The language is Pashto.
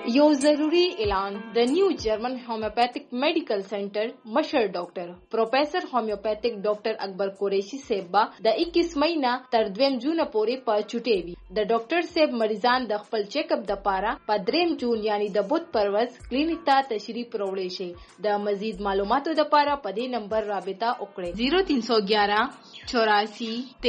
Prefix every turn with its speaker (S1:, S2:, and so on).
S1: یو ضروری اعلان د نیو جرمن هومیوپیتھک میډیکل سنټر مشر ډاکټر پروفیسر هومیوپیتھک ډاکټر اکبر قریشی صاحب با د 21 مئی نه تر 2 جون پورې په چټي وي د ډاکټر صاحب مریضان د خپل چیک اپ د پاره په 3 جون یعنی د بوت پروز کلینیک ته تشریف وروړي شي د مزید معلوماتو د پاره په دې نمبر رابطه وکړئ 0311 84